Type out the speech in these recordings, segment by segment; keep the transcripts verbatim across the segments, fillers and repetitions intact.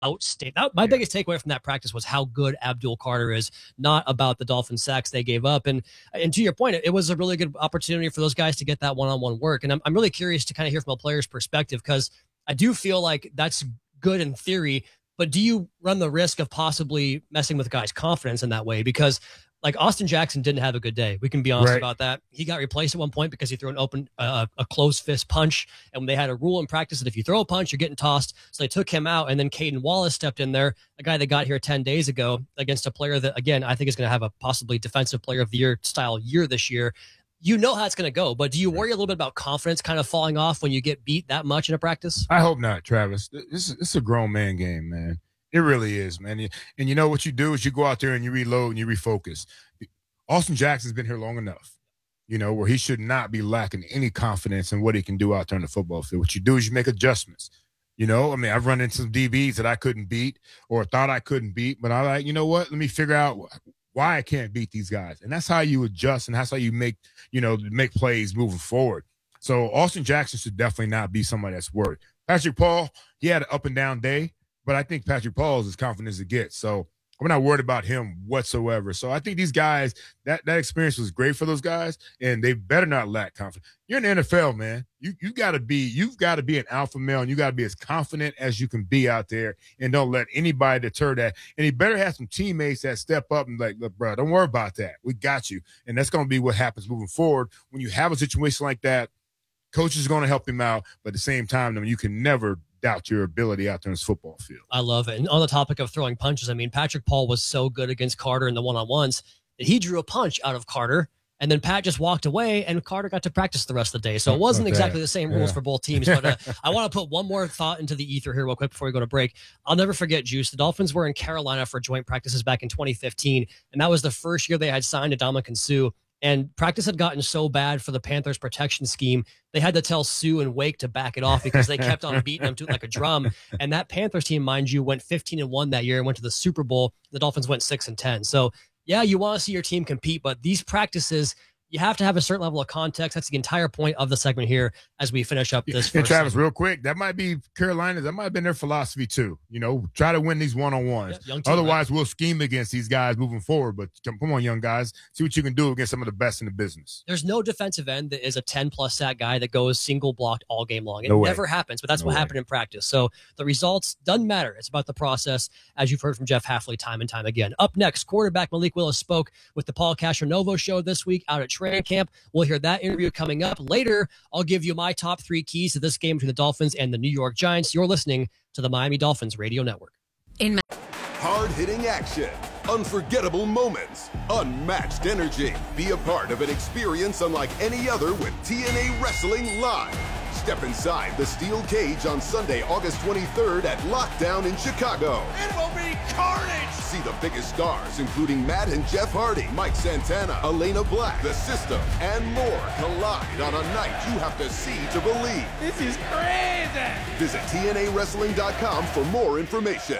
outstanding. That, my yeah. biggest takeaway from that practice was how good Abdul Carter is, not about the Dolphin sacks they gave up. And and to your point, it, it was a really good opportunity for those guys to get that one-on-one work. And I'm, I'm really curious to kind of hear from a player's perspective, because I do feel like that's good in theory, but do you run the risk of possibly messing with guys' confidence in that way? Because like Austin Jackson didn't have a good day. We can be honest right. about that. He got replaced at one point because he threw an open, uh, a closed fist punch. And they had a rule in practice that if you throw a punch, you're getting tossed. So they took him out. And then Caden Wallace stepped in there, a guy that got here ten days ago against a player that, again, I think is going to have a possibly defensive player of the year style year this year. You know how it's going to go, but do you worry a little bit about confidence kind of falling off when you get beat that much in a practice? I hope not, Travis. This is, this is a grown man game, man. It really is, man. And you know what you do is you go out there and you reload and you refocus. Austin Jackson's been here long enough, you know, where he should not be lacking any confidence in what he can do out there on the football field. What you do is you make adjustments. You know, I mean, I've run into some D Bs that I couldn't beat or thought I couldn't beat, but I'm like, you know what? Let me figure out why I can't beat these guys. And that's how you adjust, and that's how you make, you know, make plays moving forward. So Austin Jackson should definitely not be somebody that's worried. Patrick Paul, he had an up and down day, but I think Patrick Paul is as confident as it gets. So I'm not worried about him whatsoever. So I think these guys, that, that experience was great for those guys, and they better not lack confidence. You're in the N F L, man. You you gotta be, you've got to be an alpha male, and you gotta be as confident as you can be out there, and don't let anybody deter that. And he better have some teammates that step up and like, look, bro, don't worry about that. We got you. And that's gonna be what happens moving forward. When you have a situation like that, coaches are gonna help him out, but at the same time, I mean, you can never doubt your ability out there in this football field. I love it. And on the topic of throwing punches, I mean, Patrick Paul was so good against Carter in the one-on-ones that he drew a punch out of Carter, and then Pat just walked away, and Carter got to practice the rest of the day. So it wasn't okay. exactly the same rules yeah. for both teams. But uh, I want to put one more thought into the ether here real quick before we go to break. I'll never forget, Juice. The Dolphins were in Carolina for joint practices back in twenty fifteen, and that was the first year they had signed Ndamukong Suh. And practice had gotten so bad for the Panthers' protection scheme, they had to tell Sue and Wake to back it off because they kept on beating them to like a drum. And that Panthers team, mind you, went fifteen and one that year and went to the Super Bowl. The Dolphins went six and ten. So, yeah, you want to see your team compete, but these practices, you have to have a certain level of context. That's the entire point of the segment here as we finish up this. And Travis, segment. real quick, that might be Carolina. That might have been their philosophy too. You know, try to win these one-on-ones. Yeah, team, Otherwise, right? we'll scheme against these guys moving forward. But come, come on, young guys, see what you can do against some of the best in the business. There's no defensive end that is a ten-plus sack guy that goes single blocked all game long. It no never happens, but that's no what way. happened in practice. So the results doesn't matter. It's about the process, as you've heard from Jeff Hafley time and time again. Up next, quarterback Malik Willis spoke with the Paul Castronovo show this week out at training camp. We'll hear that interview coming up. Later, I'll give you my top three keys to this game between the Dolphins and the New York Giants. You're listening to the Miami Dolphins Radio Network. In Ma- Hard-hitting action, unforgettable moments, unmatched energy. Be a part of an experience unlike any other with T N A Wrestling Live. Step inside the steel cage on Sunday, August twenty-third at Lockdown in Chicago. It will be carnage! See the biggest stars, including Matt and Jeff Hardy, Mike Santana, Elena Black, The System, and more collide on a night you have to see to believe. This is crazy! Visit T N A wrestling dot com for more information.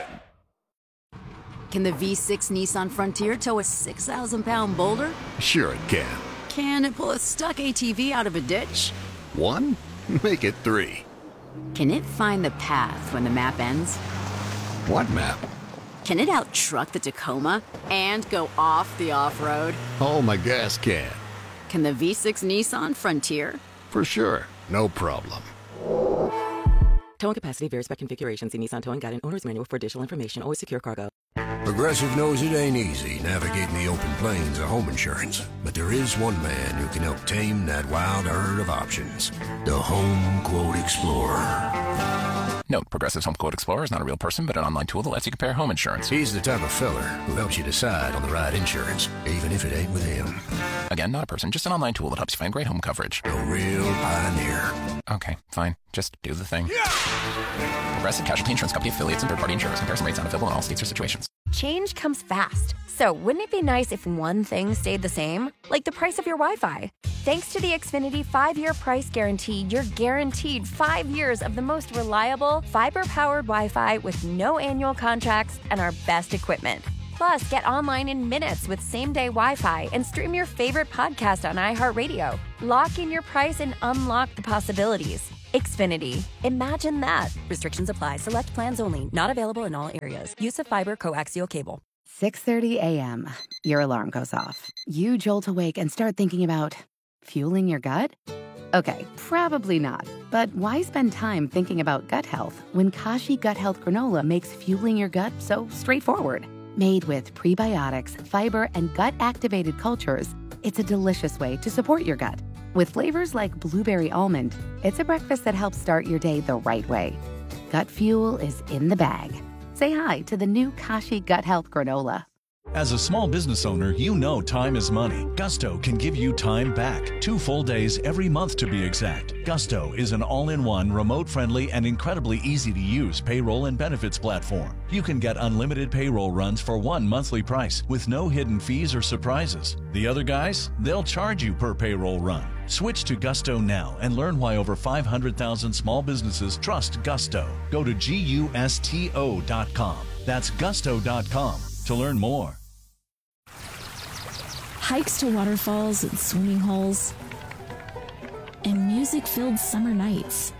Can the V six Nissan Frontier tow a six thousand pound boulder? Sure it can. Can it pull a stuck A T V out of a ditch? One? Make it three. Can it find the path when the map ends? What map? Can it out-truck the Tacoma and go off the off-road? Oh, my gas can. Can the V six Nissan Frontier? For sure. No problem. Towing capacity varies by configuration. See Nissan Towing Guide and Owner's Manual for additional information. Always secure cargo. Progressive knows it ain't easy navigating the open plains of home insurance, but there is one man who can help tame that wild herd of options. The Home Quote Explorer. Note, Progressive's Home Quote Explorer is not a real person, but an online tool that lets you compare home insurance. He's the type of feller who helps you decide on the right insurance, even if it ain't with him. Again, not a person, just an online tool that helps you find great home coverage. A real pioneer. Okay, fine. Just do the thing. Yeah! Progressive Casualty Insurance Company affiliates and third-party insurers. Comparison rates not available in all states or situations. Change comes fast. So wouldn't it be nice if one thing stayed the same? Like the price of your Wi-Fi. Thanks to the Xfinity five-year price guarantee, you're guaranteed five years of the most reliable, fiber-powered Wi-Fi with no annual contracts and our best equipment. Plus, get online in minutes with same-day Wi-Fi and stream your favorite podcast on iHeartRadio. Lock in your price and unlock the possibilities. Xfinity. Imagine that. Restrictions apply. Select plans only. Not available in all areas. Use of fiber coaxial cable. six thirty a.m. Your alarm goes off. You jolt awake and start thinking about fueling your gut? Okay, probably not. But why spend time thinking about gut health when Kashi Gut Health Granola makes fueling your gut so straightforward? Made with prebiotics, fiber, and gut-activated cultures, it's a delicious way to support your gut. With flavors like blueberry almond, it's a breakfast that helps start your day the right way. Gut fuel is in the bag. Say hi to the new Kashi Gut Health Granola. As a small business owner, you know time is money. Gusto can give you time back. Two full days every month to be exact. Gusto is an all-in-one, remote-friendly, and incredibly easy-to-use payroll and benefits platform. You can get unlimited payroll runs for one monthly price with no hidden fees or surprises. The other guys, they'll charge you per payroll run. Switch to Gusto now and learn why over five hundred thousand small businesses trust Gusto. Go to gusto dot com. That's gusto dot com to learn more. Hikes to waterfalls and swimming holes, and music-filled summer nights.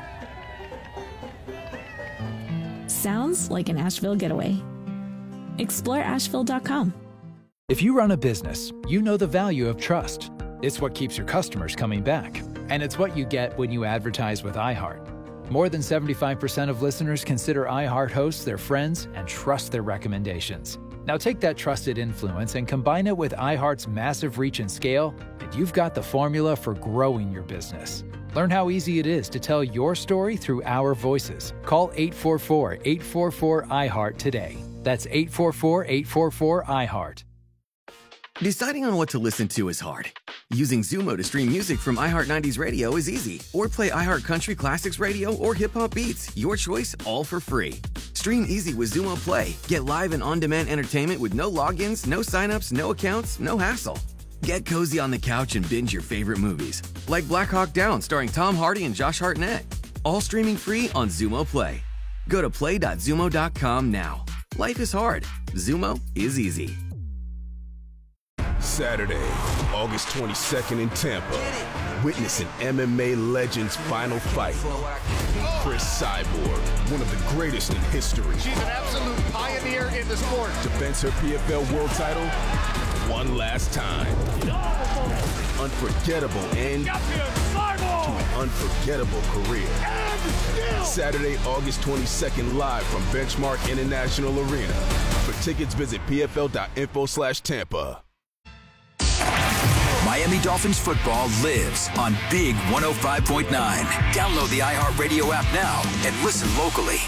Sounds like an Asheville getaway. Explore asheville dot com. If you run a business, you know the value of trust. It's what keeps your customers coming back, and it's what you get when you advertise with iHeart. More than seventy-five percent of listeners consider iHeart hosts their friends and trust their recommendations. Now take that trusted influence and combine it with iHeart's massive reach and scale, and you've got the formula for growing your business. Learn how easy it is to tell your story through our voices. Call eight four four, eight four four, iHeart today. That's eight four four, eight four four, iHeart. Deciding on what to listen to is hard. Using Zumo to stream music from iHeart nineties Radio is easy. Or play iHeart Country Classics Radio or Hip Hop Beats. Your choice, all for free. Stream easy with Zumo Play. Get live and on-demand entertainment with no logins, no signups, no accounts, no hassle. Get cozy on the couch and binge your favorite movies. Like Black Hawk Down starring Tom Hardy and Josh Hartnett. All streaming free on Zumo Play. Go to play dot zumo dot com now. Life is hard. Zumo is easy. Saturday, August twenty-second in Tampa. Witness an M M A legend's final fight. Chris Cyborg, one of the greatest in history. She's an absolute pioneer in the sport. Defends her P F L world title one last time. Unforgettable end to an unforgettable career. Saturday, August twenty-second, live from Benchmark International Arena. For tickets, visit p f l dot info slash Tampa. Miami Dolphins football lives on Big one oh five point nine. Download the iHeartRadio app now and listen locally.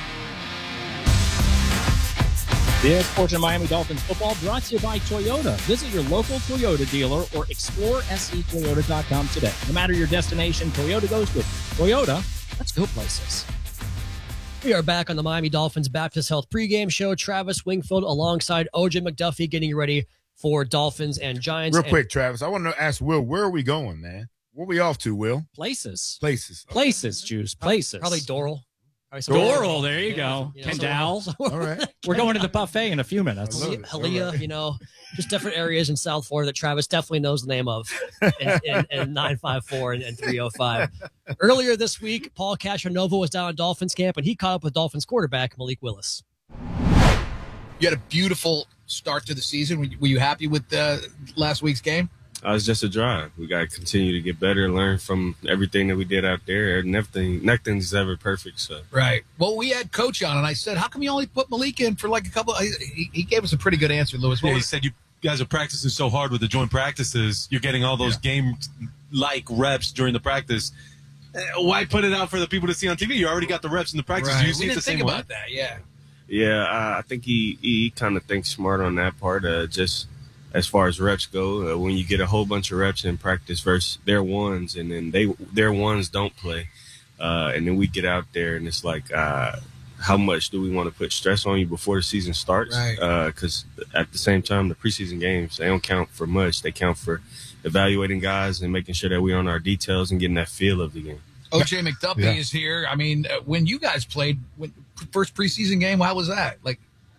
The Sports of Miami Dolphins football brought to you by Toyota. Visit your local Toyota dealer or explore s e toyota dot com today. No matter your destination, Toyota goes with Toyota. Let's go places. We are back on the Miami Dolphins Baptist Health pregame show. Travis Wingfield alongside O J McDuffie getting you ready for Dolphins and Giants. Real and quick, Travis, I want to ask Will, where are we going, man? Where are we off to, Will? Places. Places. Places, Juice. Places. Probably Doral. Doral, there you go. You know, Kendall. so- All right. We're going to the buffet in a few minutes. I love it. Halia, All right. you know, just different areas in South Florida that Travis definitely knows the name of in, in, in nine five four and, and three oh five. Earlier this week, Paul Castronovo was down at Dolphins camp, and he caught up with Dolphins quarterback Malik Willis. You had a beautiful start to the season. Were you, were you happy with uh, last week's game? Uh, it's just a drive. We got to continue to get better, learn from everything that we did out there. Nothing, nothing's ever perfect. So Right. Well, we had Coach on, and I said, how come you only put Malik in for like a couple? He, he gave us a pretty good answer, Lewis. What Yeah, he was- said you guys are practicing so hard with the joint practices. You're getting all those game-like reps during the practice. Uh, Why put it out for the people to see on T V? You already got the reps in the practice. Right. Do you We see it didn't the think same about way? that, yeah. yeah, uh, I think he he kind of thinks smart on that part. Uh, just as far as reps go, uh, when you get a whole bunch of reps in practice versus their ones, and then they their ones don't play, uh, and then we get out there and it's like, uh, how much do we want to put stress on you before the season starts? Right. Because at the same time, the preseason games, they don't count for much. They count for evaluating guys and making sure that we're on our details and getting that feel of the game. O J McDuffie Yeah. is here. I mean, uh, when you guys played when, first preseason game, how was that? Like,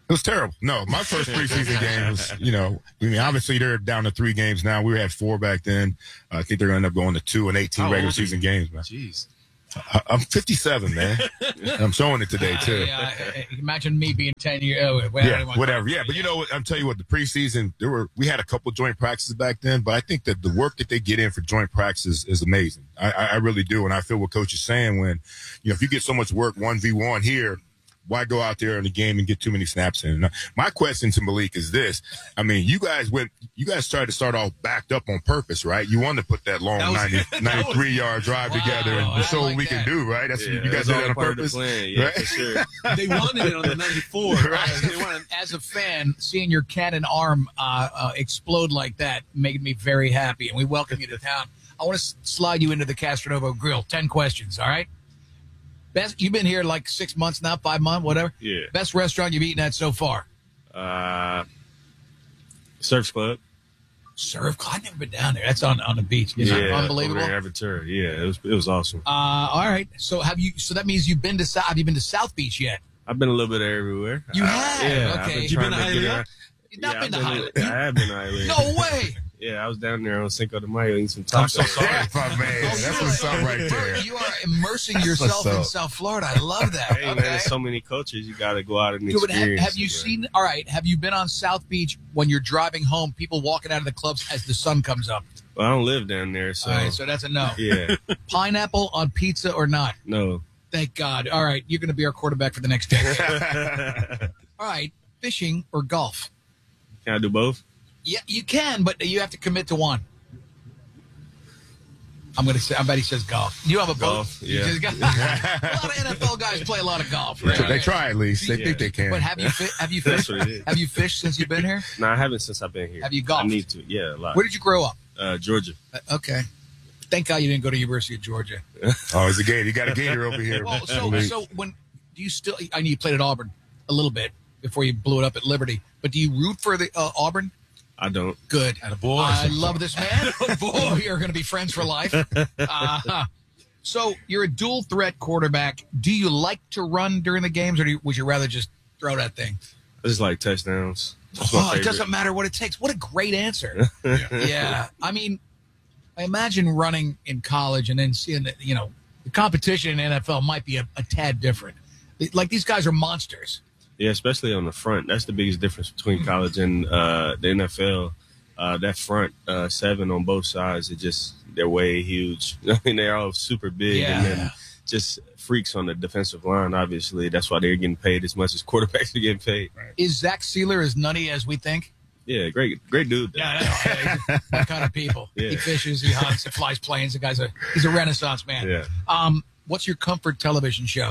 It was terrible. No, my first preseason game was, you know, I mean, obviously they're down to three games now. We had four back then. Uh, I think they're going to end up going to two and eighteen How regular old are you? season games, man. Jeez. I, I'm fifty-seven, man. I'm showing it today, too. Uh, yeah, imagine me being ten years old. Well, Yeah, whatever. Yeah, but you know what? I'm telling you what, the preseason, there were we had a couple joint practices back then, but I think that the work that they get in for joint practices is amazing. I, I, I really do, and I feel what Coach is saying when, you know, if you get so much work one v one here, why go out there in the game and get too many snaps in? Now, my question to Malik is this. I mean, you guys went, you guys tried to start off backed up on purpose, right? You wanted to put that long That was- ninety, that ninety-three yard drive Wow, together and I show like what we that. can do, right? That's Yeah, you it guys was did all that on part of the purpose. plan. Yeah, right? for sure. They wanted it on the ninety-four. Right. They wanted, As a fan, seeing your cannon arm uh, uh, explode like that made me very happy, and we welcome you to town. I want to slide you into the Castronovo Grill. Ten questions, all right? Best. You've been here like six months now, five months, whatever. Yeah. Best restaurant you've eaten at so far? Uh, Surf Club. Surf Club. I've never been down there. That's on on the beach. Is yeah, it unbelievable? Over in Aventura. Yeah, it was it was awesome. Uh, all right. So have you? So that means you've been to South. Have you been to South Beach yet? I've been a little bit everywhere. You Uh, have? Yeah. I've Okay. been You trying been to to get Hialeah? around. You've not Yeah, been I've to Hialeah. I have been to Hialeah. No way. Yeah, I was down there on Cinco de Mayo eating some tacos. I'm so sorry. That's my man. That's what's up right there. You are immersing yourself what's in up. South Florida. I love that. Hey, man, Okay. there's so many cultures. You got to go out and Dude, have, experience. have you it, man. seen? All right. Have you been on South Beach when you're driving home? People walking out of the clubs as the sun comes up. Well, I don't live down there, so. All right. So that's a no. Yeah, Pineapple on pizza or not? no. Thank God. All right. You're going to be our quarterback for the next decade. All right. Fishing or golf? Can I do both? Yeah, you can, but you have to commit to one. I'm going to say, I bet he says golf. You have a Golf, boat? You yeah. just got- a lot of N F L guys play a lot of golf, right? They try at least. They Yeah. think they can. But have you fi- have you That's fished? what it is. Have you fished since you've been here? No, I haven't since I've been here. Have you golfed? I need to. Yeah, a lot. Where did you grow up? Uh, Georgia. Uh, okay. Thank God you didn't go to University of Georgia. Oh, it's a gator. You got a gator over here. Well, so Malik. so when do you still? I know you played at Auburn a little bit before you blew it up at Liberty, but do you root for the uh, Auburn? I don't. Good. And a boy. I love this man. Boy, we are going to be friends for life. Uh, so you're a dual threat quarterback. Do you like to run during the games, or do you, would you rather just throw that thing? I just like touchdowns. That's my Oh, it favorite. doesn't matter what it takes. What a great answer. Yeah. I mean, I imagine running in college and then seeing that, you know, the competition in N F L might be a, a tad different. Like, these guys are monsters. Yeah, especially on the front. That's the biggest difference between college and uh, the N F L. Uh, that front uh, seven on both sides, it just they're way huge. I mean, they're all super big, Yeah. and then just freaks on the defensive line. Obviously, that's why they're getting paid as much as quarterbacks are getting paid. Is Zach Sealer as nutty as we think? Yeah, great, great dude. though. Yeah, I know. He's that kind of people. Yeah. He fishes, he hunts, he flies planes. The guy's a he's a Renaissance man. Yeah. Um, what's your comfort television show?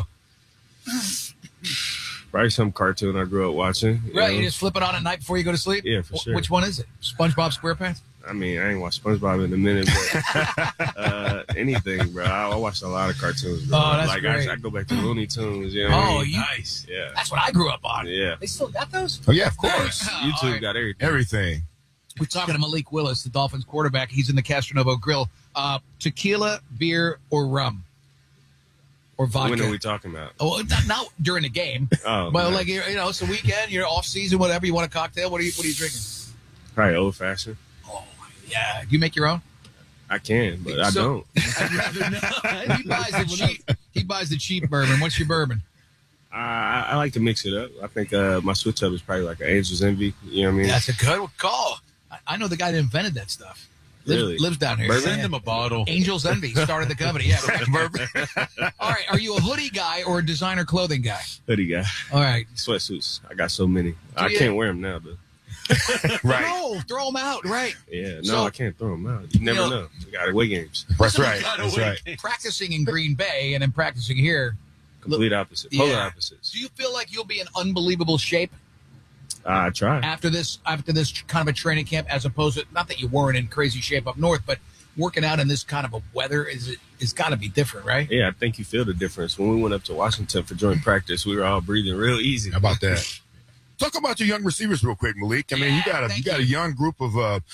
Probably some cartoon I grew up watching. You Right, know? you just flip it on at night before you go to sleep. Yeah, for Wh- sure. Which one is it? SpongeBob SquarePants? I mean, I ain't watched SpongeBob in a minute, but uh, anything, bro. I, I watched a lot of cartoons, bro. Oh, that's like great. I, I go back to Looney Tunes. You know what I Oh, mean? you, Nice. Yeah. that's what I grew up on. Yeah. They still got those? Oh, yeah, of course. Oh, YouTube all right. got everything. Everything. We're talking to Malik Willis, the Dolphins quarterback. He's in the Castronovo Grill. Uh, tequila, beer, or rum? Or vodka? When are we talking about? Oh, not, not during the game. Oh, but nice. like, you know, it's a weekend, you're off season, whatever. You want a cocktail? What are you, what are you drinking? Probably old fashioned. Yeah. Do you make your own? I can, but I So- don't. I'd rather not. He buys the cheap. He buys the cheap bourbon. What's your bourbon? I, I like to mix it up. I think uh, my switch up is probably like an Angel's Envy. You know what I mean? That's a good call. I, I know the guy that invented that stuff. Lives, Really? lives down here. Bourbon? Send him a bottle. Angel's Envy started the company. Yeah, bourbon. All right. Are you a hoodie guy or a designer clothing guy? Hoodie guy. All right. Sweatsuits. I got so many. I you? can't wear them now, though. Right. No, throw them out. Right. Yeah, no, So- I can't throw them out. You never You know- know. We got away games. That's right. That's right. Practicing in Green Bay and then practicing here. Complete opposite. Polar Yeah. opposites. Do you feel like you'll be in unbelievable shape I try. after this after this kind of a training camp, as opposed to, not that you weren't in crazy shape up north, but working out in this kind of a weather is it is got to be different, right? Yeah, I think you feel the difference. When we went up to Washington for joint practice, we were all breathing real easy. How about that? Talk about your young receivers real quick, Malik. I mean, you Yeah, got a you thank got a you. young group of uh,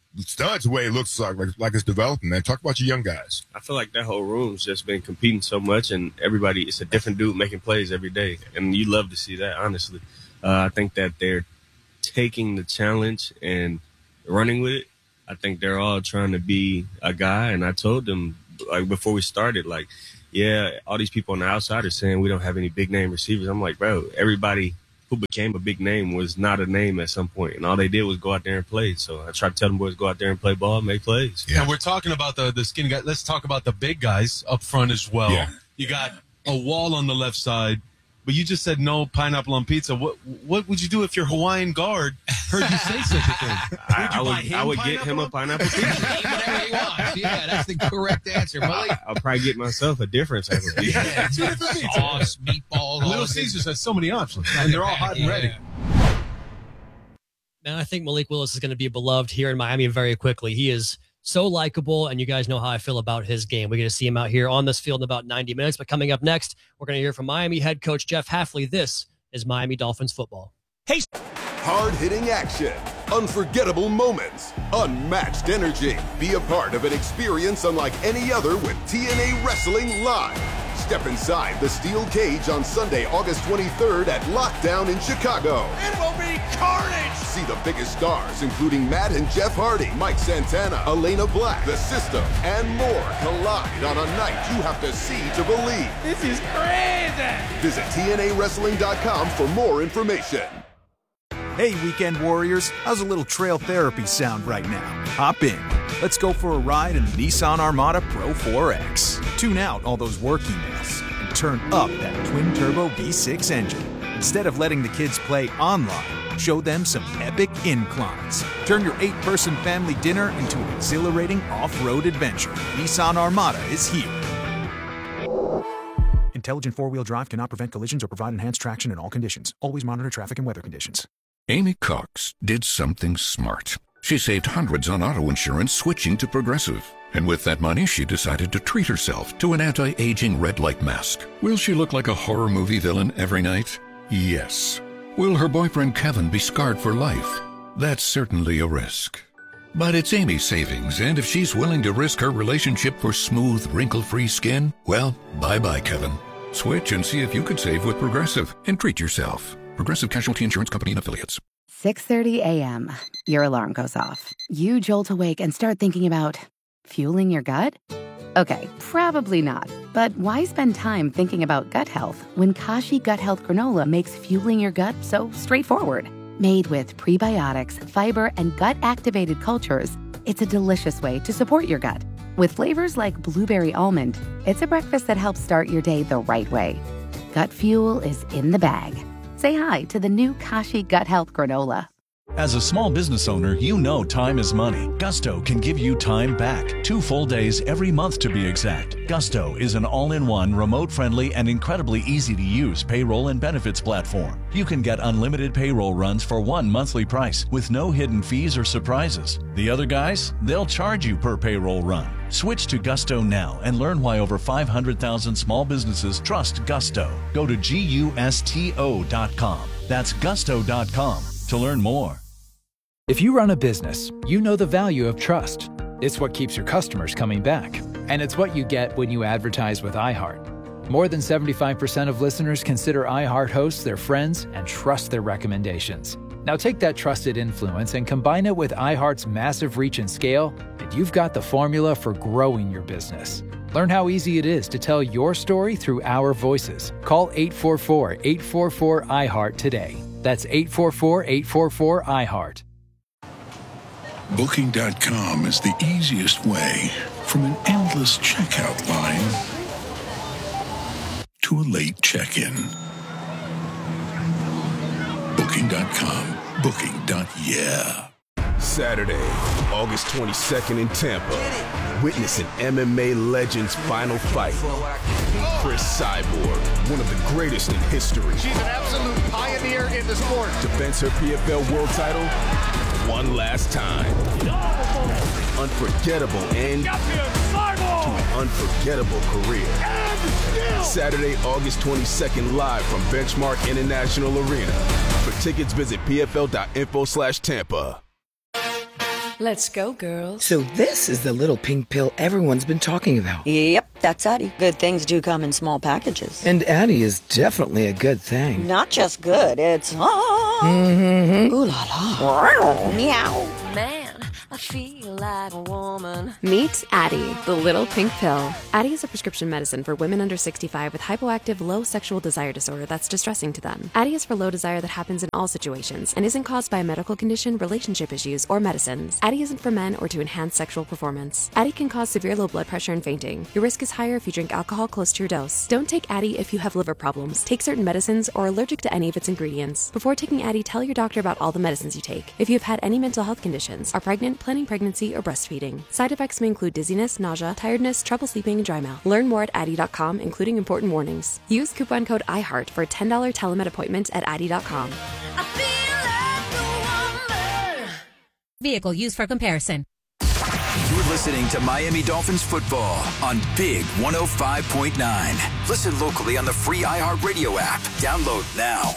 Studs way it looks like, like like it's developing, man. Talk about your young guys. I feel like that whole room's just been competing so much, and everybody, it's a different dude making plays every day, and you love to see that, honestly. Uh, I think that they're taking the challenge and running with it. I think they're all trying to be a guy, and I told them, like, before we started, like, yeah, all these people on the outside are saying we don't have any big-name receivers. I'm like, bro, everybody who became a big name was not a name at some point, and all they did was go out there and play. So I try to tell them boys, go out there and play ball, make plays. Yeah. And we're talking about the, the skinny guys. Let's talk about the big guys up front as well. Yeah. You got a Wall on the left side, but you just said no pineapple on pizza. What what would you do if your Hawaiian guard heard you say such a thing? I, I would, I would get him a pineapple pizza. Whatever he wants. Yeah, that's the correct answer, Malik. I'll probably get myself a different type of pizza. Yeah, two different pizzas. Sauce, meatballs. Little Caesars has so many options, and they're all hot and ready. Man, I think Malik Willis is going to be beloved here in Miami very quickly. He is so likable, and you guys know how I feel about his game. We're going to see him out here on this field in about ninety minutes. But coming up next, we're going to hear from Miami head coach Jeff Hafley. This is Miami Dolphins football. Hey, hard-hitting action, unforgettable moments, unmatched energy. Be a part of an experience unlike any other with T N A Wrestling Live. Step inside the steel cage on Sunday, August twenty-third at Lockdown in Chicago. It will be carnage! See the biggest stars, including Matt and Jeff Hardy, Mike Santana, Elena Black, The System, and more collide on a night you have to see to believe. This is crazy! Visit T N A wrestling dot com for more information. Hey, Weekend Warriors, how's a little trail therapy sound right now? Hop in. Let's go for a ride in the Nissan Armada Pro four X. Tune out all those work emails and turn up that twin-turbo V six engine. Instead of letting the kids play online, show them some epic inclines. Turn your eight-person family dinner into an exhilarating off-road adventure. Nissan Armada is here. Intelligent four-wheel drive cannot prevent collisions or provide enhanced traction in all conditions. Always monitor traffic and weather conditions. Amy Cox did something smart. She saved hundreds on auto insurance switching to Progressive. And with that money, she decided to treat herself to an anti-aging red light mask. Will she look like a horror movie villain every night? Yes. Will her boyfriend Kevin be scarred for life? That's certainly a risk. But it's Amy's savings, and if she's willing to risk her relationship for smooth, wrinkle-free skin, well, bye-bye, Kevin. Switch and see if you could save with Progressive and treat yourself. Progressive Casualty Insurance Company and Affiliates. six thirty a.m. Your alarm goes off. You jolt awake and start thinking about fueling your gut? Okay, probably not. But why spend time thinking about gut health when Kashi Gut Health Granola makes fueling your gut so straightforward? Made with prebiotics, fiber, and gut-activated cultures, it's a delicious way to support your gut. With flavors like blueberry almond, it's a breakfast that helps start your day the right way. Gut fuel is in the bag. Say hi to the new Kashi Gut Health Granola. As a small business owner, you know time is money. Gusto can give you time back. Two full days every month to be exact. Gusto is an all-in-one, remote-friendly, and incredibly easy-to-use payroll and benefits platform. You can get unlimited payroll runs for one monthly price with no hidden fees or surprises. The other guys, they'll charge you per payroll run. Switch to Gusto now and learn why over five hundred thousand small businesses trust Gusto. Go to gusto dot com. That's gusto dot com to learn more. If you run a business, you know the value of trust. It's what keeps your customers coming back. And it's what you get when you advertise with iHeart. More than seventy-five percent of listeners consider iHeart hosts their friends and trust their recommendations. Now take that trusted influence and combine it with iHeart's massive reach and scale, and you've got the formula for growing your business. Learn how easy it is to tell your story through our voices. Call eight four four, eight four four, I heart today. That's eight four four, eight four four, I heart. Booking dot com is the easiest way from an endless checkout line to a late check-in. Booking dot com. Booking. Yeah. Saturday, August twenty-second in Tampa. Witness an M M A legend's final fight. Chris Cyborg, one of the greatest in history. She's an absolute pioneer in the sport. Defends her P F L world title one last time. Unforgettable end to an unforgettable career. Saturday, August twenty-second, live from Benchmark International Arena. For tickets, visit P F L dot info slash Tampa. Let's go, girls. So this is the little pink pill everyone's been talking about. Yep, that's Addie. Good things do come in small packages. And Addie is definitely a good thing. Not just good, it's... Ah. Mm-hmm. Ooh la la. Meow. Man, I feel like a woman. Meet Addie, the little pink pill. Addie is a prescription medicine for women under sixty-five with hypoactive low sexual desire disorder that's distressing to them. Addie is for low desire that happens in all situations and isn't caused by a medical condition, relationship issues, or medicines. Addie isn't for men or to enhance sexual performance. Addie can cause severe low blood pressure and fainting. Your risk is higher if you drink alcohol close to your dose. Don't take Addie if you have liver problems, take certain medicines, or are allergic to any of its ingredients. Before taking Addie, tell your doctor about all the medicines you take. If you have had any mental health conditions, are pregnant, planning pregnancy, or breastfeeding. Side effects may include dizziness, nausea, tiredness, trouble sleeping, and dry mouth. Learn more at Addie dot com, including important warnings. Use coupon code iHeart for a ten dollars telemed appointment at Addie dot com. Vehicle used for comparison. You're listening to Miami Dolphins football on Big one oh five point nine. Listen locally on the free iHeartRadio app. Download now.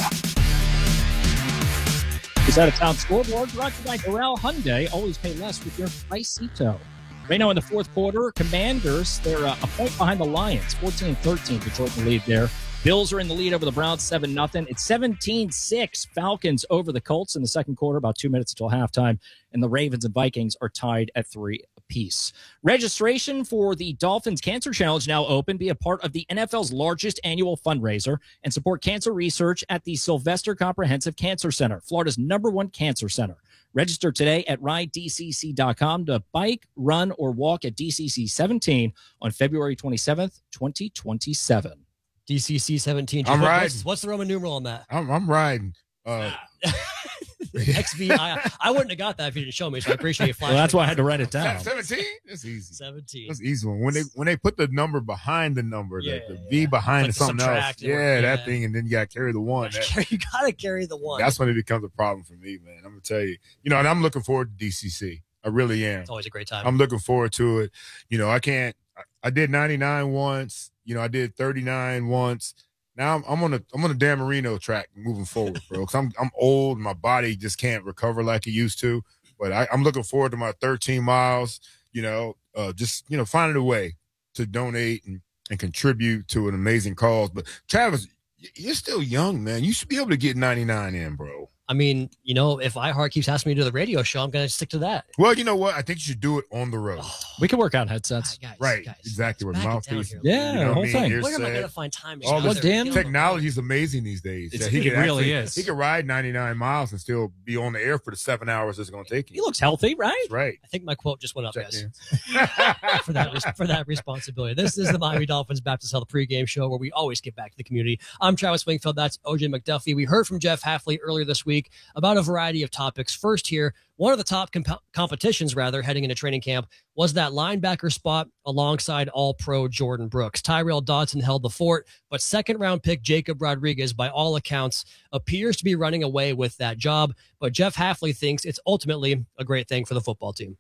This out-of-town scoreboard brought to you by Doral Hyundai. Always pay less with your Pricito. Right now in the fourth quarter, Commanders, they're uh, a point behind the Lions, fourteen thirteen, Detroit in the lead there. Bills are in the lead over the Browns, seven nothing. It's seventeen six, Falcons over the Colts in the second quarter, about two minutes until halftime. And the Ravens and Vikings are tied at three apiece. Registration for the Dolphins Cancer Challenge now open. Be a part of the N F L's largest annual fundraiser and support cancer research at the Sylvester Comprehensive Cancer Center, Florida's number one cancer center. Register today at ride d c c dot com to bike, run, or walk at D C C seventeen on February twenty-seventh, twenty twenty-seven. D C C seventeen. I'm what, riding. What's, what's the Roman numeral on that? I'm, I'm riding. Uh, X V I. I wouldn't have got that if you didn't show me, so I appreciate you flashing. Well, that's why I had to write it down. seventeen? That's easy. seventeen. That's an easy one. When they when they put the number behind the number, Yeah, the, the yeah, V yeah. behind It's like something else. subtract Yeah, and- that yeah. thing, and then you got to carry the one. That- You gotta carry the one. that's when it becomes a problem for me, man. I'm gonna tell you. You know, and I'm looking forward to D C C. I really am. It's always a great time. I'm looking forward to it. You know, I can't. I, I did ninety-nine once. You know, I did thirty-nine once. Now I'm, I'm on a I'm on a Dan Marino track moving forward, bro. Because I'm I'm old. My body just can't recover like it used to. But I, I'm looking forward to my thirteen miles. You know, uh, just you know, finding a way to donate and, and contribute to an amazing cause. But Travis, you're still young, man. You should be able to get ninety-nine in, bro. I mean, you know, if iHeart keeps asking me to do the radio show, I'm going to stick to that. Well, you know what? I think you should do it on the road. We can work out headsets. Guys, right, guys, exactly. With back it down mouthpiece. here. Yeah, You know the what whole I mean? thing. Ear Where am I set. going to find time? to All go the out there and damn feel it? technology is amazing these days. It's- he it could really actually- is. He could ride ninety-nine miles and still be on the air for the seven hours it's going to take He you. looks healthy, right? That's right. I think my quote just went up, Check guys, in. for that res- for that responsibility. This is the Miami Dolphins Baptist Health pregame show where we always give back to the community. I'm Travis Wingfield. That's O J McDuffie. We heard from Jeff Hafley earlier this week about a variety of topics. First here, one of the top comp- competitions, rather, heading into training camp was that linebacker spot alongside All-Pro Jordan Brooks. Tyrell Dodson held the fort, but second-round pick Jacob Rodriguez, by all accounts, appears to be running away with that job. But Jeff Hafley thinks it's ultimately a great thing for the football team.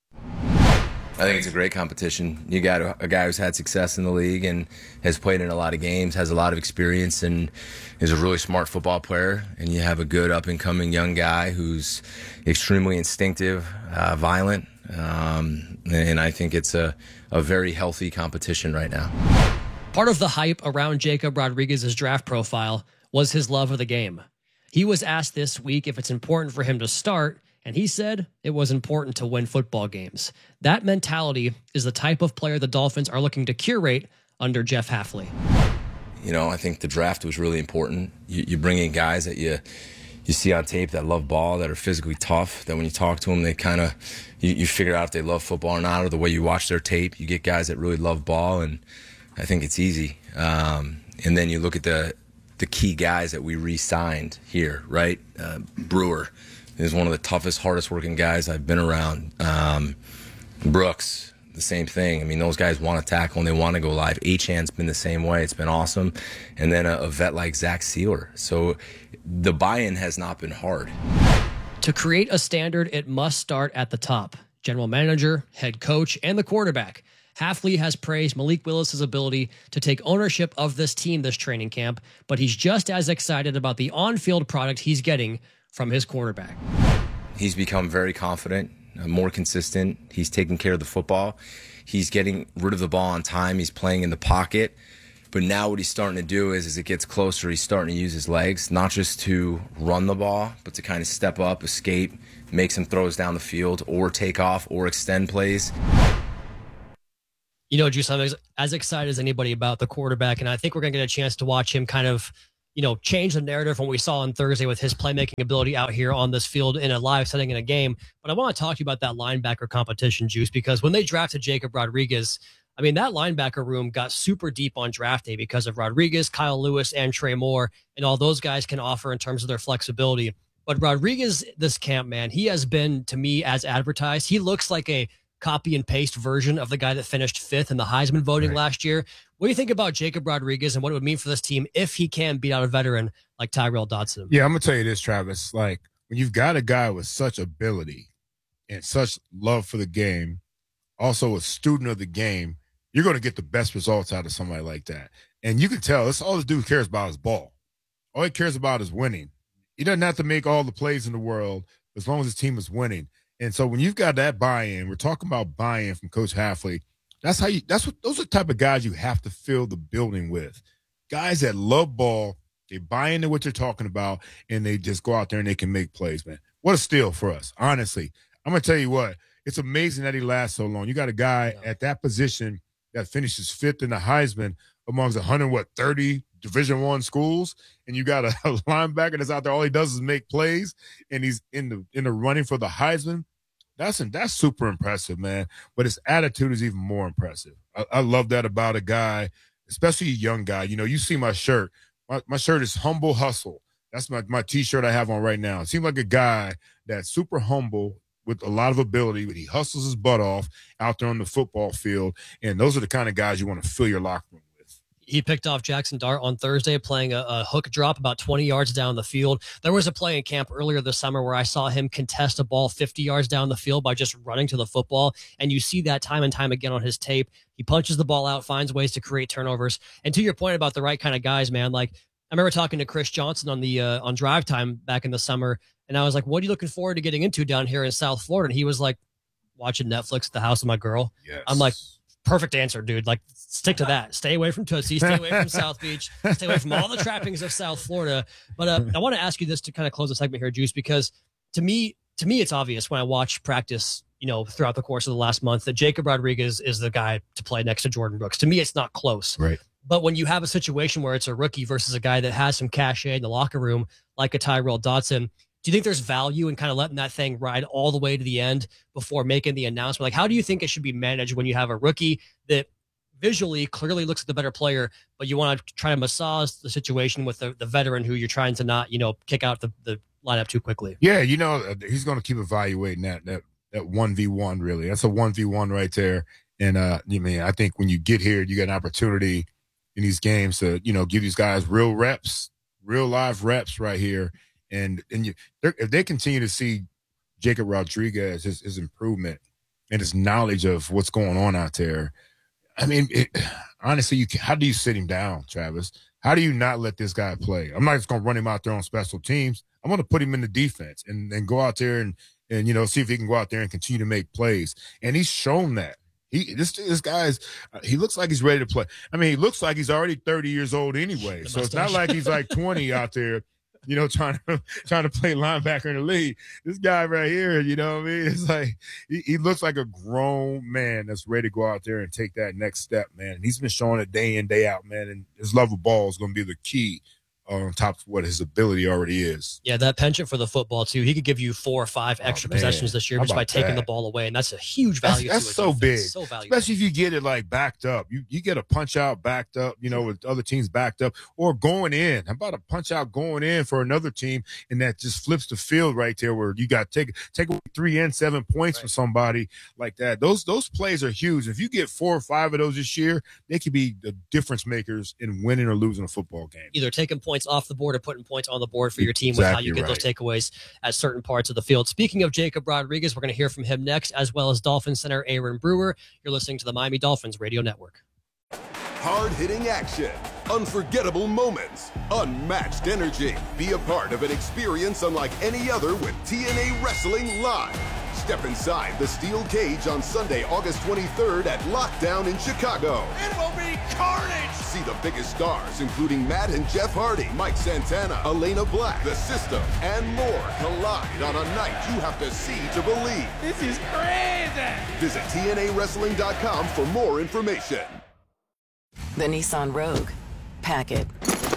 I think it's a great competition. You got a, a guy who's had success in the league and has played in a lot of games, has a lot of experience, and is a really smart football player. And you have a good up-and-coming young guy who's extremely instinctive, uh, violent, um, and I think it's a, a very healthy competition right now. Part of the hype around Jacob Rodriguez's draft profile was his love of the game. He was asked this week if it's important for him to start, and he said it was important to win football games. That mentality is the type of player the Dolphins are looking to curate under Jeff Hafley. You know, I think the draft was really important. You, you bring in guys that you you see on tape that love ball, that are physically tough, that when you talk to them, they kind of, you, you figure out if they love football or not, or the way you watch their tape. You get guys that really love ball, and I think it's easy. Um, and then you look at the the key guys that we re-signed here, right? Uh, Brewer is one of the toughest, hardest working guys I've been around. Um, Brooks, the same thing. I mean, those guys want to tackle and they want to go live. Achan's been the same way. It's been awesome. And then a, a vet like Zach Sealer. So the buy-in has not been hard. To create a standard, it must start at the top. General manager, head coach, and the quarterback. Hafley has praised Malik Willis's ability to take ownership of this team this training camp, but he's just as excited about the on-field product he's getting from his quarterback. He's become very confident. uh, more consistent. He's taking care of the football. He's getting rid of the ball on time. He's playing in the pocket. But now what he's starting to do is, as it gets closer, he's starting to use his legs, not just to run the ball, but to kind of step up, escape, make some throws down the field, or take off, or extend plays. You know, Juice, I'm as excited as anybody about the quarterback, and I think we're going to get a chance to watch him kind of, you know, change the narrative from what we saw on Thursday with his playmaking ability out here on this field in a live setting in a game. But I want to talk to you about that linebacker competition, Juice, because when they drafted Jacob Rodriguez, I mean, that linebacker room got super deep on draft day because of Rodriguez, Kyle Lewis, and Trey Moore, and all those guys can offer in terms of their flexibility. But Rodriguez, this camp, man, he has been, to me, as advertised. He looks like a copy and paste version of the guy that finished fifth in the Heisman voting right. last year. What do you think about Jacob Rodriguez and what it would mean for this team if he can beat out a veteran like Tyrel Dodson? Yeah, I'm going to tell you this, Travis. Like, when you've got a guy with such ability and such love for the game, also a student of the game, you're going to get the best results out of somebody like that. And you can tell that's all this dude cares about is ball. All he cares about is winning. He doesn't have to make all the plays in the world as long as his team is winning. And so when you've got that buy-in, we're talking about buy-in from Coach Hafley. That's how you. That's what those are the type of guys you have to fill the building with. Guys that love ball, they buy into what you're talking about, and they just go out there and they can make plays, man. What a steal for us, honestly. I'm gonna tell you what. It's amazing that he lasts so long. You got a guy yeah. at that position that finishes fifth in the Heisman amongst one hundred, what, thirty Division One schools, and you got a, a linebacker that's out there. All he does is make plays, and he's in the in the running for the Heisman. That's that's super impressive, man. But his attitude is even more impressive. I, I love that about a guy, especially a young guy. You know, you see my shirt. My, my shirt is Humble Hustle. That's my, my T-shirt I have on right now. It seems like a guy that's super humble with a lot of ability, but he hustles his butt off out there on the football field. And those are the kind of guys you want to fill your locker room with. He picked off Jackson Dart on Thursday, playing a, a hook drop about twenty yards down the field. There was a play in camp earlier this summer where I saw him contest a ball fifty yards down the field by just running to the football. And you see that time and time again on his tape. He punches the ball out, finds ways to create turnovers. And to your point about the right kind of guys, man, like I remember talking to Chris Johnson on the uh, on Drive Time back in the summer. And I was like, what are you looking forward to getting into down here in South Florida? And he was like, watching Netflix at the house of my girl. Yes. I'm like, perfect answer, dude. Like, stick to that. Stay away from Tootsie. Stay away from South Beach. Stay away from all the trappings of South Florida. But uh, I want to ask you this to kind of close the segment here, Juice, because to me, to me, it's obvious when I watch practice, you know, throughout the course of the last month that Jacob Rodriguez is the guy to play next to Jordan Brooks. To me, it's not close. Right. But when you have a situation where it's a rookie versus a guy that has some cachet in the locker room, like a Tyrel Dodson, do you think there's value in kind of letting that thing ride all the way to the end before making the announcement? Like, how do you think it should be managed when you have a rookie that visually clearly looks like the better player, but you want to try to massage the situation with the, the veteran who you're trying to not, you know, kick out the, the lineup too quickly? Yeah, you know, he's going to keep evaluating that that that one v one, really. That's a one v one right there. And, uh, you mean, I think when you get here, you get an opportunity in these games to, you know, give these guys real reps, real live reps right here. And and you, if they continue to see Jacob Rodriguez, his, his improvement and his knowledge of what's going on out there, I mean, it, honestly, you can, how do you sit him down, Travis? How do you not let this guy play? I'm not just going to run him out there on special teams. I'm going to put him in the defense and, and go out there and, and, you know, see if he can go out there and continue to make plays. And he's shown that. He this this guy's uh, he looks like he's ready to play. I mean, he looks like he's already thirty years old anyway. So it's not like he's like twenty out there, you know, trying to trying to play linebacker in the league. This guy right here, you know what I mean? It's like he, he looks like a grown man that's ready to go out there and take that next step, man. And he's been showing it day in, day out, man. And his love of ball is going to be the key on top of what his ability already is. Yeah, that penchant for the football, too. He could give you four or five extra oh, possessions this year just by taking that? the ball away, and that's a huge value. That's, that's to so defense. big, so valuable. Especially if you get it, like, backed up. You you get a punch-out backed up, you know, with other teams backed up, or going in. How about a punch-out going in for another team, and that just flips the field right there where you got to take, take away three and seven points right. for somebody like that. Those those plays are huge. If you get four or five of those this year, they could be the difference makers in winning or losing a football game. Either taking points off the board or putting points on the board for your team exactly with how you get right. those takeaways at certain parts of the field. Speaking of Jacob Rodriguez, we're going to hear from him next, as well as Dolphins center Aaron Brewer. You're listening to the Miami Dolphins Radio Network. Hard-hitting action, unforgettable moments, unmatched energy. Be a part of an experience unlike any other with T N A Wrestling Live. Step inside the steel cage on Sunday, August twenty-third at Lockdown in Chicago. It will be carnage! See the biggest stars, including Matt and Jeff Hardy, Mike Santana, Elena Black, The System, and more collide on a night you have to see to believe. This is crazy! Visit T N A wrestling dot com for more information. The Nissan Rogue. Pack it.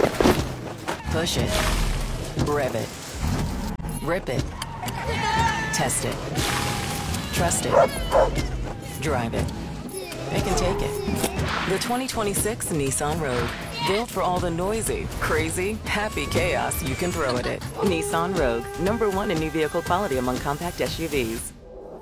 Push it. Rev it. Rip it. Test it. Trust it. Drive it. It can take it. The twenty twenty-six Nissan Rogue. Built for all the noisy, crazy, happy chaos you can throw at it. Nissan Rogue. Number one in new vehicle quality among compact S U Vs.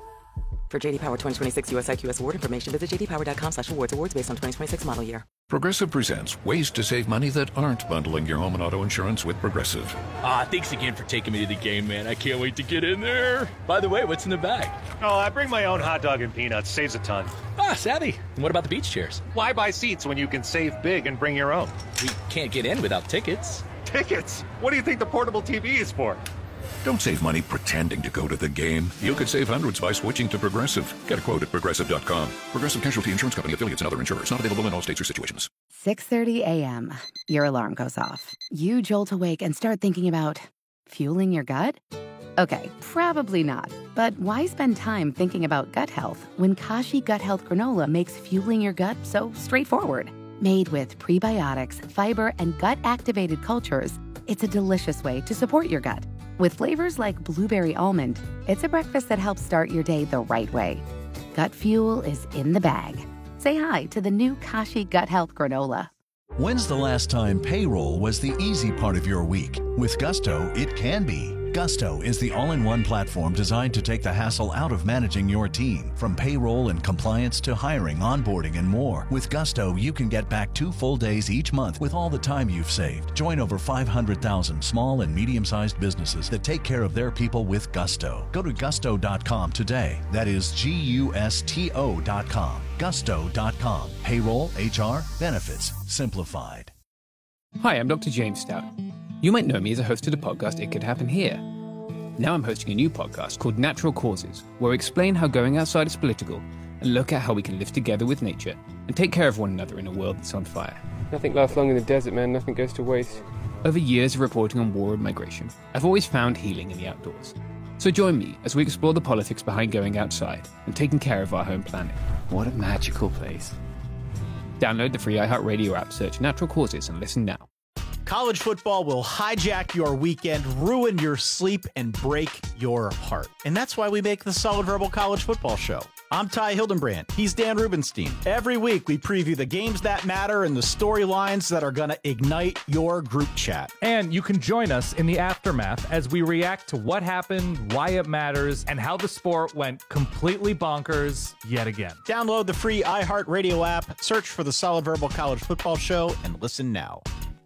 For J D Power twenty twenty-six U S I Q S award information, visit j d power dot com slash awards. Awards based on twenty twenty-six model year. Progressive presents ways to save money that aren't bundling your home and auto insurance with Progressive. Ah, thanks again for taking me to the game, man. I can't wait to get in there. By the way, what's in the bag? Oh, I bring my own hot dog and peanuts. Saves a ton. Ah, savvy. And what about the beach chairs? Why buy seats when you can save big and bring your own? We can't get in without tickets. Tickets? What do you think the portable T V is for? Don't save money pretending to go to the game. You could save hundreds by switching to Progressive. Get a quote at progressive dot com. Progressive Casualty Insurance Company, affiliates, and other insurers. Not available in all states or situations. six thirty a.m. Your alarm goes off. You jolt awake and start thinking about fueling your gut? Okay, probably not. But why spend time thinking about gut health when Kashi Gut Health Granola makes fueling your gut so straightforward? Made with prebiotics, fiber, and gut-activated cultures, it's a delicious way to support your gut. With flavors like blueberry almond, it's a breakfast that helps start your day the right way. Gut fuel is in the bag. Say hi to the new Kashi Gut Health Granola. When's the last time payroll was the easy part of your week? With Gusto, it can be. Gusto is the all-in-one platform designed to take the hassle out of managing your team. From payroll and compliance to hiring, onboarding, and more. With Gusto, you can get back two full days each month with all the time you've saved. Join over five hundred thousand small and medium-sized businesses that take care of their people with Gusto. Go to gusto dot com today. That is G U S T O dot com. gusto dot com. Payroll, H R, benefits, simplified. Hi, I'm Doctor James Stout. You might know me as a host of the podcast It Could Happen Here. Now I'm hosting a new podcast called Natural Causes, where I explain how going outside is political and look at how we can live together with nature and take care of one another in a world that's on fire. Nothing lasts long in the desert, man. Nothing goes to waste. Over years of reporting on war and migration, I've always found healing in the outdoors. So join me as we explore the politics behind going outside and taking care of our home planet. What a magical place. Download the free iHeartRadio app, search Natural Causes, and listen now. College football will hijack your weekend, ruin your sleep, and break your heart. And that's why we make the Solid Verbal College Football Show. I'm Ty Hildenbrand. He's Dan Rubenstein. Every week, we preview the games that matter and the storylines that are going to ignite your group chat. And you can join us in the aftermath as we react to what happened, why it matters, and how the sport went completely bonkers yet again. Download the free iHeartRadio app, search for the Solid Verbal College Football Show, and listen now.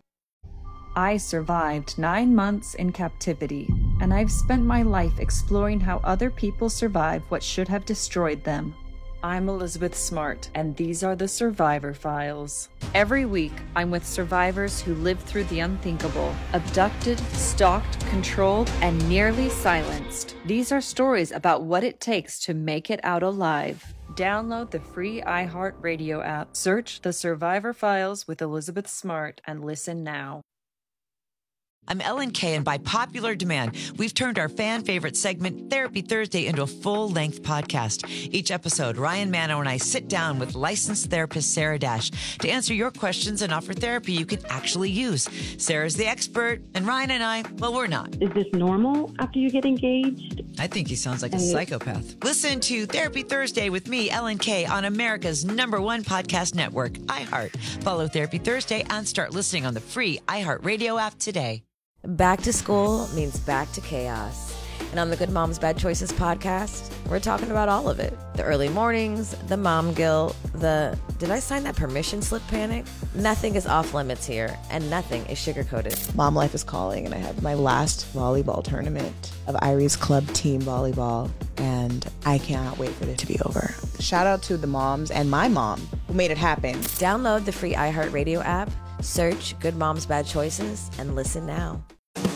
I survived nine months in captivity, and I've spent my life exploring how other people survive what should have destroyed them. I'm Elizabeth Smart, and these are the Survivor Files. Every week, I'm with survivors who lived through the unthinkable, abducted, stalked, controlled, and nearly silenced. These are stories about what it takes to make it out alive. Download the free iHeartRadio app, search The Survivor Files with Elizabeth Smart, and listen now. I'm Ellen Kay, and by popular demand, we've turned our fan favorite segment, Therapy Thursday, into a full-length podcast. Each episode, Ryan Mano and I sit down with licensed therapist Sarah Dash to answer your questions and offer therapy you can actually use. Sarah's the expert, and Ryan and I, well, we're not. Is this normal after you get engaged? I think he sounds like a psychopath. Listen to Therapy Thursday with me, Ellen Kay, on America's number one podcast network, iHeart. Follow Therapy Thursday and start listening on the free iHeartRadio app today. Back to school means back to chaos. And on the Good Moms Bad Choices podcast, we're talking about all of it. The early mornings, the mom guilt, the did I sign that permission slip panic? Nothing is off limits here, and nothing is sugar-coated. Mom life is calling, and I have my last volleyball tournament of Irie's club team volleyball, and I cannot wait for it to be over. Shout out to the moms and my mom who made it happen. Download the free iHeartRadio app, search Good Moms Bad Choices, and listen now.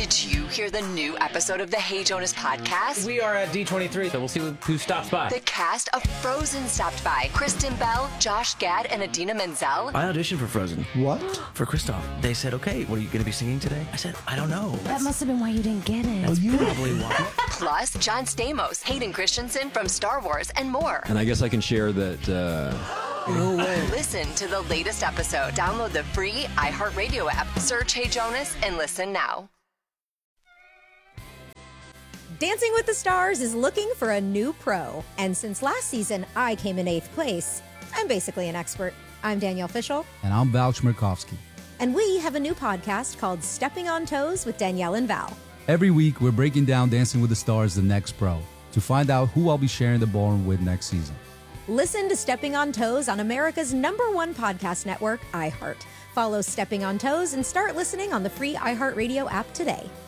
Did you hear the new episode of the Hey Jonas podcast? We are at D twenty-three, so we'll see who stops by. The cast of Frozen stopped by. Kristen Bell, Josh Gad, and Adina Menzel. I auditioned for Frozen. What? For Kristoff. They said, okay, what are you going to be singing today? I said, I don't know. That must have been why you didn't get it. That's probably why. Plus, John Stamos, Hayden Christensen from Star Wars, and more. And I guess I can share that... Uh... No way. Listen to the latest episode. Download the free iHeartRadio app. Search Hey Jonas and listen now. Dancing with the Stars is looking for a new pro. And since last season, I came in eighth place. I'm basically an expert. I'm Danielle Fishel. And I'm Val Chmerkovskiy. And we have a new podcast called Stepping on Toes with Danielle and Val. Every week, we're breaking down Dancing with the Stars, the next pro, to find out who I'll be sharing the ballroom with next season. Listen to Stepping on Toes on America's number one podcast network, iHeart. Follow Stepping on Toes and start listening on the free iHeartRadio app today.